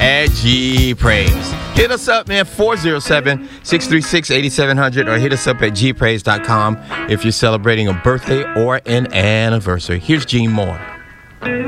at G Praise. Hit us up, man, 407-636-8700, or hit us up at gpraise.com if you're celebrating a birthday or an anniversary. Here's Gene Moore.